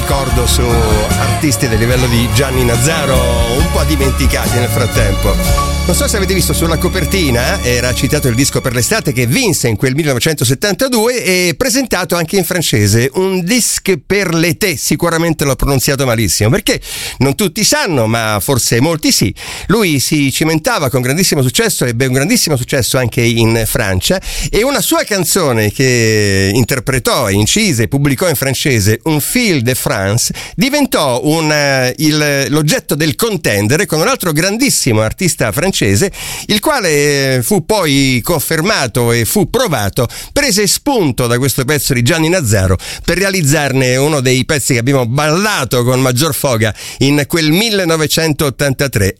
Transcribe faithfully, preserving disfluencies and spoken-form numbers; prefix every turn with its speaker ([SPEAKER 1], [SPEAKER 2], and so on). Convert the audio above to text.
[SPEAKER 1] ricordo su artisti del livello di Gianni Nazzaro, un po' dimenticati nel frattempo. Non so se avete visto sulla copertina, era citato il disco per l'estate che vinse in quel millenovecentosettantadue e presentato anche in francese, un disque per l'été, sicuramente l'ho pronunziato malissimo, perché non tutti sanno, ma forse molti sì, lui si cimentava con grandissimo successo, ebbe un grandissimo successo anche in Francia, e una sua canzone che interpretò, incise e pubblicò in francese, Un fil de France, diventò un, il, l'oggetto del contendere con un altro grandissimo artista francese, il quale fu poi confermato e fu provato, prese spunto da questo pezzo di Gianni Nazzaro per realizzarne uno dei pezzi che abbiamo ballato con maggior foga in quel millenovecentottantatré.